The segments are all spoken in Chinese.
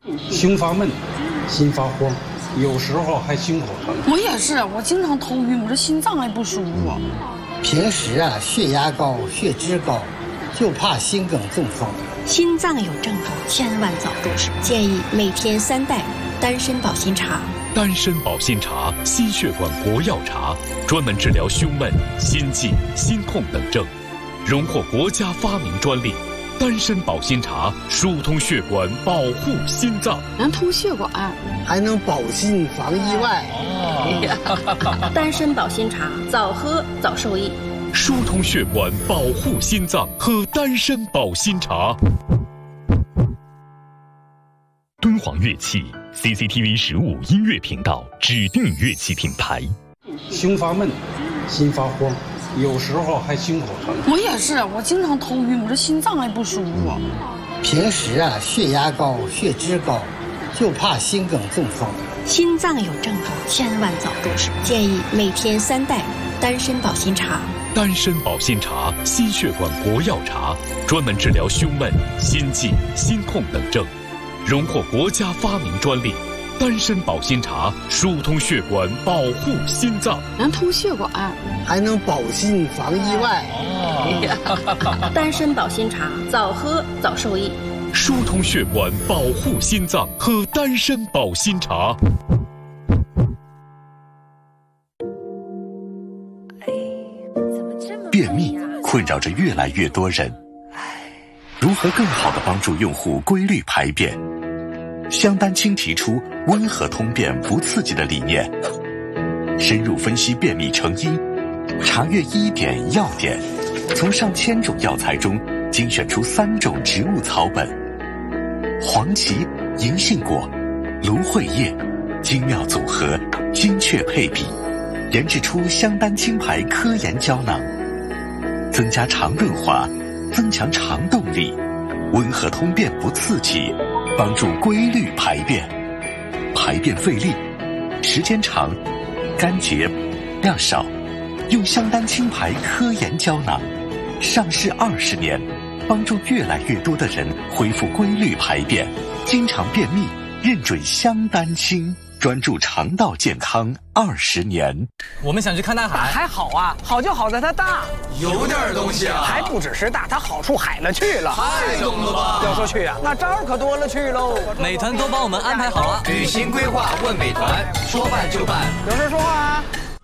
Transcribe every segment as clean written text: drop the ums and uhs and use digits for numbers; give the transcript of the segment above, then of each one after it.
胸发闷，心发慌，有时候还心口疼。 我也是，我经常头晕，我这心脏还不舒服。 平时血压高、血脂高，就怕心梗中风。 心脏有症状，千万早重视。建议每天3袋丹参保心茶。 丹参保心茶，心血管国药茶，专门治疗胸闷、心悸、心痛等症，荣获国家发明专利。丹参保心茶疏通血管，保护心脏， 能通血管， 还能保心防意外。 丹参保心茶，早喝早受益。 疏通血管，保护心脏，喝丹参保心茶。敦煌乐器 CCTV 15音乐频道指定乐器品牌。 胸发闷，心发慌，有时候还心口疼。 我也是，我经常头晕，我这心脏还不舒服。 平时血压高、血脂高，就怕心梗中风。 心脏有症状，千万早重视。建议每天3袋丹参保心茶。 丹参保心茶，心血管国药茶，专门治疗胸闷、心悸、心痛等症，荣获国家发明专利。丹参保心茶疏通血管，保护心脏， 能通血管， 还能保心防意外。 丹参保心茶，早喝早受益。 疏通血管，保护心脏，喝丹参保心茶。 便秘困扰着越来越多人，如何更好地帮助用户规律排便？香丹清提出温和通便不刺激的理念，深入分析便秘成因，查阅医典药典，从上千种药材中精选出3种植物草本：黄芪、银杏果、芦荟叶，精妙组合，精确配比，研制出香丹清牌科研胶囊，增加肠润滑，增强肠动力，温和通便不刺激，帮助规律排便，排便费力，时间长，干结，量少。用香丹清牌科研胶囊，上市20年，帮助越来越多的人恢复规律排便。经常便秘，认准香丹清，专注肠道健康20年。 我们想去看大海， 还好啊，好就好在它大， 有点东西啊， 还不只是大，它好处海了去了， 太懂了吧？ 要说去啊，那招可多了去喽。 美团都帮我们安排好了，旅行规划问美团，说办就办。 有事说话啊。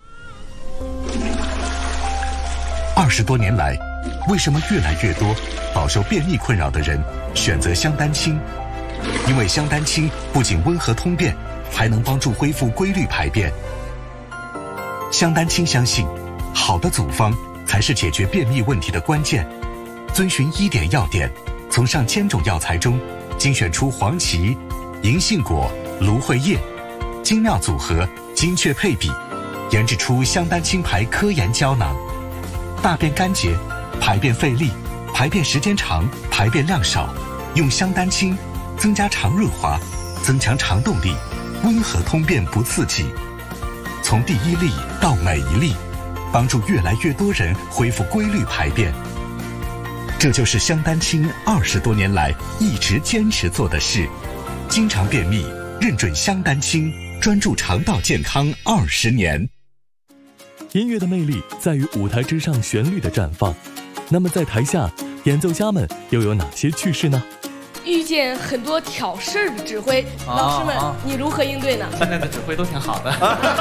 20多年来，为什么越来越多饱受便秘困扰的人选择香丹清？因为香丹清不仅温和通便，还能帮助恢复规律排便。香丹清相信，好的组方才是解决便秘问题的关键。遵循医典药典，从上千种药材中精选出黄芪、银杏果、芦荟叶，精妙组合，精确配比，研制出香丹清牌科研胶囊。大便干结，排便费力，排便时间长，排便量少，用香丹清增加肠润滑，增强肠动力，温和通便不刺激。从第一粒到每一粒，帮助越来越多人恢复规律排便。这就是香丹清20多年来一直坚持做的事。经常便秘，认准香丹清，专注肠道健康20年。 音乐的魅力在于舞台之上旋律的绽放，那么在台下，演奏家们又有哪些趣事呢？ 遇见很多挑事儿的指挥，老师们，你如何应对呢？ 现在的指挥都挺好的。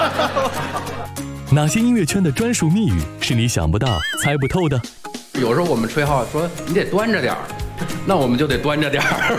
哪些音乐圈的专属密语是你想不到、猜不透的？ 有时候我们吹号说你得端着点儿，那我们就得端着点儿。